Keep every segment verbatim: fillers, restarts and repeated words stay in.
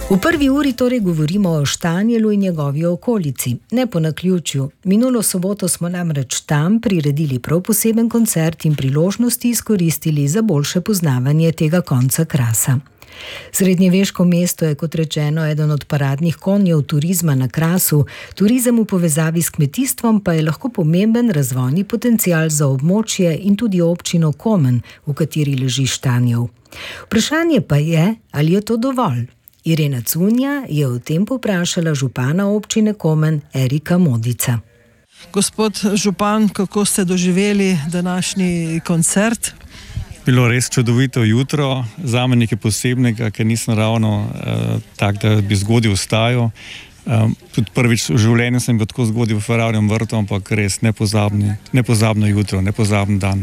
V prvi uri torej govorimo o Štanjelu in njegovi okolici, ne po naključju. Minulo soboto smo namreč tam priredili prav poseben koncert in priložnosti izkoristili za boljše poznavanje tega konca Krasa. Srednjeveško mesto je, kot rečeno, eden od paradnih konjev turizma na Krasu, turizem v povezavi s kmetijstvom pa je lahko pomemben razvojni potencial za območje in tudi občino Komen, v kateri leži Štanjel. Vprašanje pa je, ali je to dovolj. Irena Cunja je o tem povprašala župana občine Komen Erika Modica. Gospod župan, kako ste doživeli današnji koncert? Bilo res čudovito jutro, zame nekaj posebnega, ker nisem ravno uh, tak, da bi zgodaj vstajal. Um, tudi prvič v življenju sem bil tako zgodaj v Ferrarjem vrtu, ampak res nepozabni, nepozabno jutro, nepozaben dan.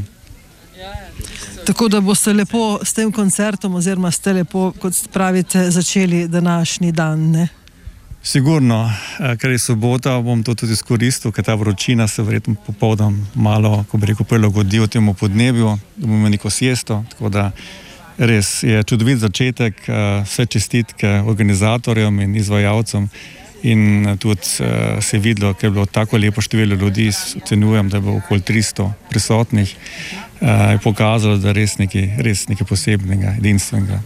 Tako da boste lepo s tem koncertom, oziroma ste lepo, kot pravite, začeli današnji dan, ne? Sigurno, ker je sobota, bom to tudi izkoristil, ker ta vročina se verjetno popoldan malo, ko bi rekel, prilagodil temu podnebju, da bomo imeli neko siesto, tako da res je čudovit začetek, vse čestitke organizatorjem in izvajalcem in tudi se je videlo, ker je bilo tako lepo število ljudi, ocenjujem, da je bilo okoli tristo prisotnih, je pokazalo, da je res nekaj, res nekaj posebnega, edinstvenega.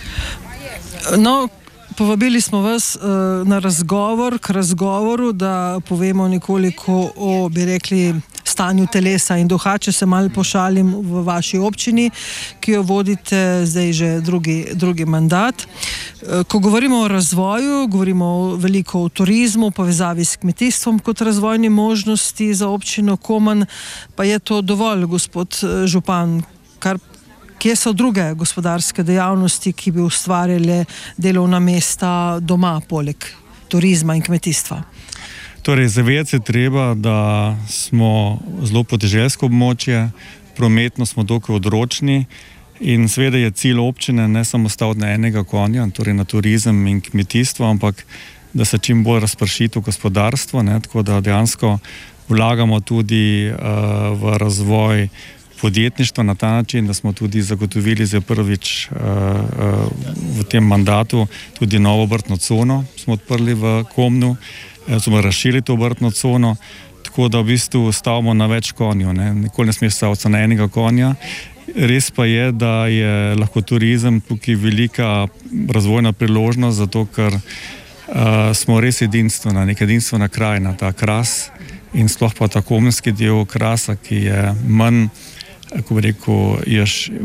No, povabili smo vas uh, na razgovor, k razgovoru, da povemo nekoliko o, bi rekli, stanju telesa in duha, če se malo pošalim, v vaši občini, ki jo vodite zdaj že drugi, drugi mandat. Uh, ko govorimo o razvoju, govorimo veliko o turizmu, povezavi s kmetijstvom kot razvojni možnosti za občino Komen, pa je to dovolj, gospod župan, kar kje so druge gospodarske dejavnosti, ki bi ustvarjale delovna mesta doma, poleg turizma in kmetijstva? Torej, zavedati se treba, da smo zelo podeželsko območje, prometno smo dokaj odročni in seveda je cilj občine ne samo staviti na enega konja, torej na turizem in kmetijstvo, ampak da se čim bolj razprši to gospodarstvo, ne, tako da dejansko vlagamo tudi uh, v razvoj podjetništva na ta način, da smo tudi zagotovili za prvič uh, uh, v tem mandatu tudi novo obrtno cono, smo odprli v Komnu, uh, smo razširili to obrtno cono, tako da v bistvu stavimo na več konjev, ne? Nikoli ne smeš staviti na enega konja. Res pa je, da je lahko turizem tukaj velika razvojna priložnost, zato ker uh, smo res edinstvena, neka edinstvena krajina, ta Kras in sploh pa ta komenski del Krasa, ki je manj, ko bi rekel, je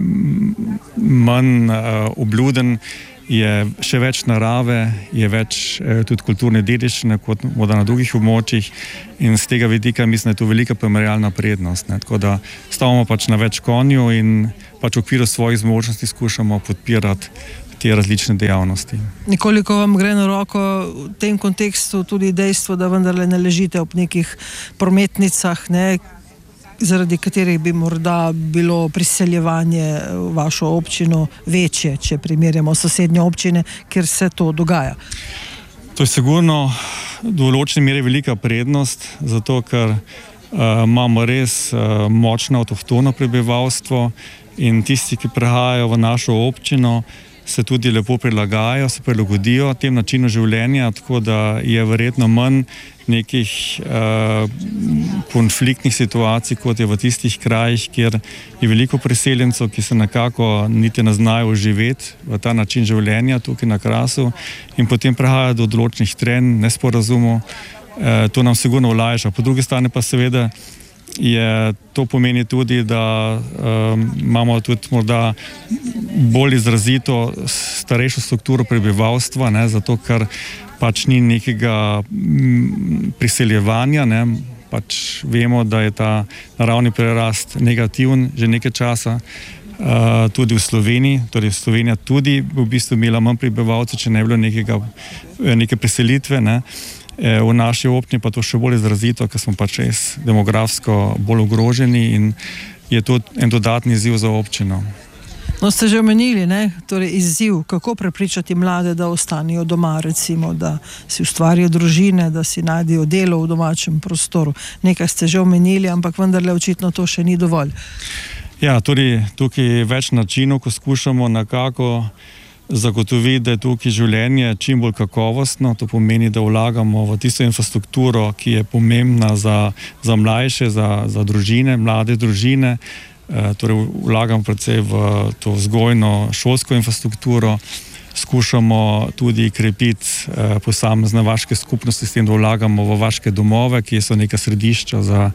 manj uh, obluden, je še več narave, je več uh, tudi kulturne dediščine kot morda na drugih območjih in z tega vidika mislim, da je to velika primerjalna prednost. Ne? Tako da stavimo pač na več konju in pač v okviru svojih zmožnosti skušamo podpirati te različne dejavnosti. Nekoliko vam gre na roko v tem kontekstu tudi dejstvo, da vendarle ne ležite ob nekih prometnicah, ne, zaradi katerih bi morda bilo priseljevanje v vašo občino večje, če primerjamo sosednje občine, kjer se to dogaja. To je sigurno v določeni meri velika prednost, zato ker uh, imamo res uh, močno avtohtono prebivalstvo in tisti, ki prihajajo v našo občino, se tudi lepo prilagajajo, se prilagodijo tem načinu življenja, tako da je verjetno manj nekih uh, konfliktnih situacij, kot je v tistih krajih, kjer je veliko priseljencev, ki se nekako niti ne znajo živeti v ta način življenja tukaj na Krasu in potem prihaja do določenih trenj, nesporazumov. Uh, to nam sigurno olajša. Po drugi strani pa seveda je to pomeni tudi, da um, imamo tudi morda bolj izrazito starejšo strukturo prebivalstva, ne, zato ker pač ni nekega m, priseljevanja, ne, pač vemo, da je ta naravni prerast negativen že nekaj časa, uh, tudi v Sloveniji, torej Slovenija tudi v bistvu imela manj prebivalcev, če ne bilo nekega, neke preselitve, ne. V naši občini pa to še bolj izrazito, ker smo pač res demografsko bolj ogroženi in je to en dodatni izziv za občino. No, ste že omenili, ne? Torej izziv, kako prepričati mlade, da ostanejo doma, recimo, da si ustvarijo družine, da si najdejo delo v domačem prostoru. Nekaj ste že omenili, ampak vendarle očitno to še ni dovolj. Ja, torej tukaj je več načinov, ko skušamo nekako zagotoviti, da je tukaj življenje čim bolj kakovostno. To pomeni, da vlagamo v tisto infrastrukturo, ki je pomembna za, za mlajše, za, za družine, mlade družine. E, torej vlagamo predvsej v to vzgojno šolsko infrastrukturo. Skušamo tudi krepiti eh, posamezne vaške skupnosti, s tem, da vlagamo v vaške domove, ki so neka središča za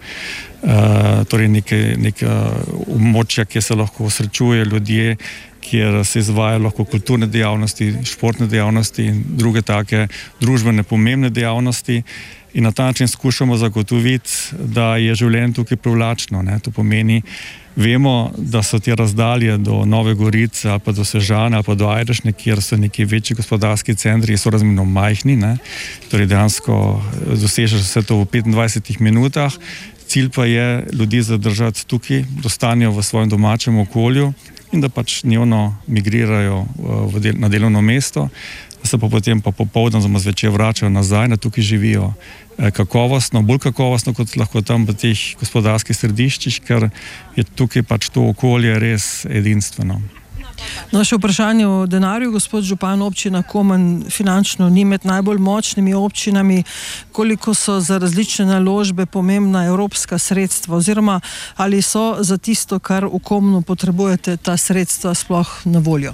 eh, torej neke, neke območja, kjer se lahko srečujejo ljudje, kjer se izvajajo lahko kulturne dejavnosti, športne dejavnosti in druge take družbene pomembne dejavnosti. In na ta način skušamo zagotoviti, da je življenje tukaj privlačno. Ne? To pomeni, vemo, da so te razdalje do Nove Gorice ali pa do Sežane ali pa do Ajdešnje, kjer so neki večji gospodarski centri, so razmerno majhni, ne? Torej dejansko dosežeš vse to v petindvajsetih minutah. Cilj pa je ljudi zadržati tukaj, da ostanejo v svojem domačem okolju in da pač dnevno migrirajo v del, na delovno mesto, da se pa potem pa popoldan oziroma zvečer vračajo nazaj, da tukaj živijo kakovostno, bolj kakovostno kot lahko tam v teh gospodarskih središčih, ker je tukaj pač to okolje res edinstveno. No, še vprašanje o denarju, gospod župan. Občina Komen finančno ni med najbolj močnimi občinami. Koliko so za različne naložbe pomembna evropska sredstva, oziroma ali so za tisto, kar v Komnu potrebujete, ta sredstva sploh na voljo?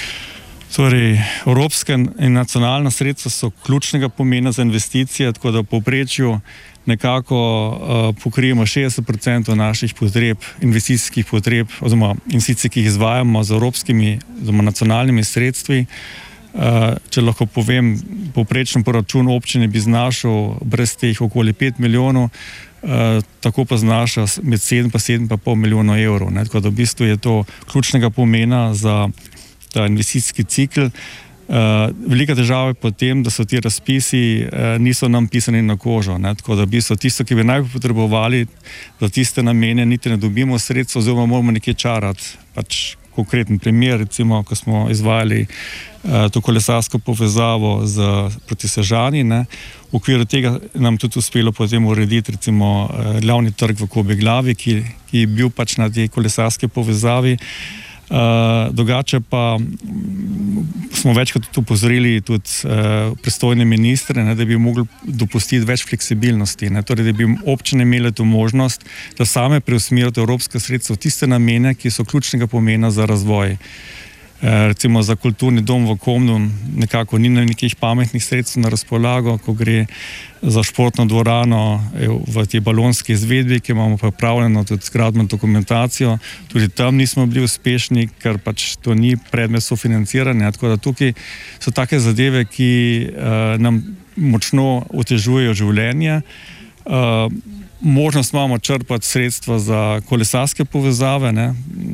Torej, evropska in nacionalna sredstva so ključnega pomena za investicije, tako da v povprečju nekako uh, pokrijemo šestdeset procentov naših potreb, investicijskih potreb, oziroma investicij, ki jih izvajamo z evropskimi, oziroma nacionalnimi sredstvi. Uh, če lahko povem, povprečen proračun občine bi znašal brez teh okoli pet milijonov, uh, tako pa znaša med sedem pa sedem pa pol milijonov evrov. Ne? Tako da v bistvu je to ključnega pomena za ta investicijski cikl. Uh, velika težava je potem, da so ti razpisi uh, niso nam pisani na kožo, ne? Tako da v bistvu tisto, ki bi najbolj potrebovali za tiste namene, niti ne dobimo sredstva, oziroma moramo nekje čarati. Pač konkreten primer, recimo, ko smo izvajali uh, to kolesarsko povezavo z, proti Sežani, ne? V okviru tega nam tudi uspelo potem urediti recimo uh, glavni trg v Kobeglavi, ki, ki je bil pač na tej kolesarski povezavi. Uh, drugače pa smo večkrat upozorili tudi uh, pristojne ministre, ne, da bi mogli dopustiti več fleksibilnosti, ne, torej da bi občine imele to možnost, da same preusmerijo evropska sredstva v tiste namene, ki so ključnega pomena za razvoj. Uh, recimo za kulturni dom v Komnu nekako ni nekih pametnih sredstev na razpolago, ko gre za športno dvorano v tej balonski izvedbi, ki imamo pripravljeno tudi gradbeno dokumentacijo. Tudi tam nismo bili uspešni, ker pač to ni predmet sofinanciranja. Tako da tukaj so take zadeve, ki uh, nam močno otežujejo življenje. Uh, možnost imamo črpati sredstva za kolesarske povezave, ne?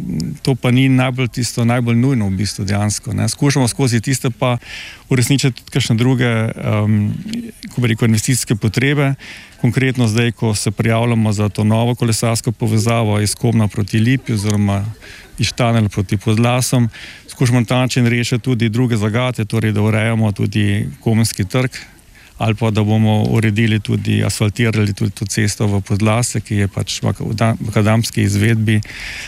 To pa ni najbolj tisto, najbolj nujno v bistvu dejansko. Ne? Skušamo skozi tiste pa uresničiti tudi kakšne druge um, ko bi rekel, investicijske potrebe. Konkretno zdaj, ko se prijavljamo za to novo kolesarsko povezavo iz Komna proti Lipi oziroma iz Štanjela proti Podlasom, skušamo na ta način rešiti tudi druge zagate, torej da urejamo tudi komenski trg, ali pa da bomo uredili tudi, asfaltirali tudi to cesto v Podlase, ki je pač v akademski izvedbi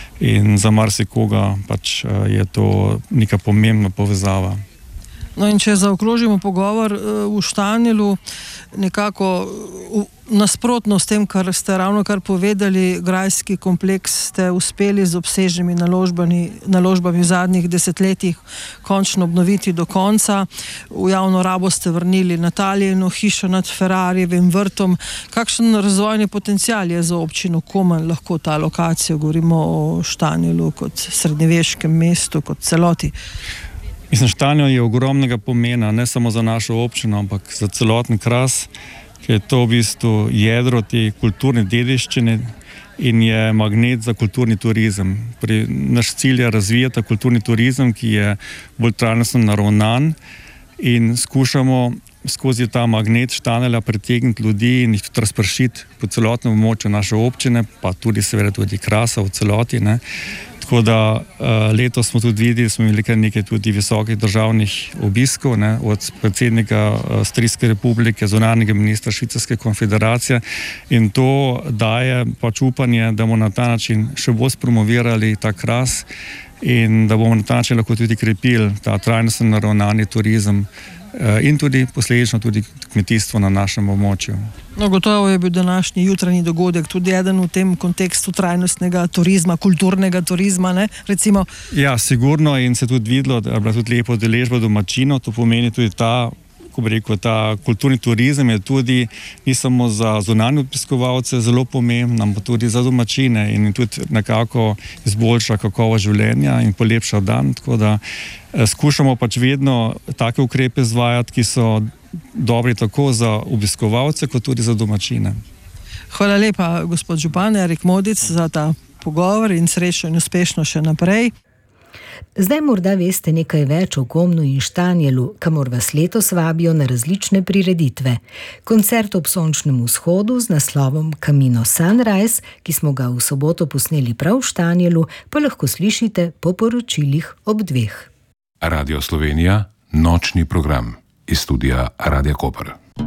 in za marsikoga pač je to neka pomembna povezava. No in če zaokrožimo pogovor v Štanjelu, nekako nasprotno s tem, kar ste ravno kar povedali, grajski kompleks ste uspeli z obsežnimi naložbami, naložbami v zadnjih desetletjih končno obnoviti do konca. V javno rabo ste vrnili Natalijino hišo nad Ferrarijevim vrtom. Kakšen razvojni potencial je za občino Komen lahko ta lokacija? Govorimo o Štanjelu kot srednjeveškem mestu, kot celoti. Mislim, Štanjel je ogromnega pomena, ne samo za našo občino, ampak za celoten Kras, ker je to v bistvu jedro te kulturne dediščine in je magnet za kulturni turizem. Pri, naš cilj je razvijati kulturni turizem, ki je bolj trajnostno naravnan in skušamo skozi ta magnet Štanjela pritegniti ljudi in jih tudi razpršiti po celotnem območju naše občine, pa tudi seveda tudi Krasa v celoti, ne. Tako da uh, letos smo tudi videli, smo imeli nekaj tudi visokih državnih obiskov, ne, od predsednika Avstrijske republike, zunanjega ministra Švicarske konfederacije, in to daje pač upanje, da bomo na ta način še bolj spromovirali ta Kras in da bomo na ta način lahko tudi krepili ta trajnostno naravnani turizem in tudi posledično tudi kmetijstvo na našem območju. No, gotovo je bil današnji jutranji dogodek tudi eden v tem kontekstu trajnostnega turizma, kulturnega turizma, ne, recimo. Ja, sigurno, in se tudi videlo, da je bila tudi lepo udeležba domačinov, to pomeni tudi ta, ko bi rekel, ta kulturni turizem je tudi ni samo za zunanje obiskovalce zelo pomemben, ampak tudi za domačine in tudi nekako izboljša kakovost življenja in polepša dan, tako da skušamo pač vedno take ukrepe izvajati, ki so dobri tako za obiskovalce, kot tudi za domačine. Hvala lepa, gospod župan Erik Modic, za ta pogovor in srečno in uspešno še naprej. Zdaj morda veste nekaj več o Komnu in Štanjelu, kamor vas letos vabijo na različne prireditve. Koncert ob sončnem vzhodu z naslovom Camino Sunrise, ki smo ga v soboto posneli prav v Štanjelu, pa lahko slišite po poročilih ob dveh. Radio Slovenija, nočni program iz studia Radia Koper.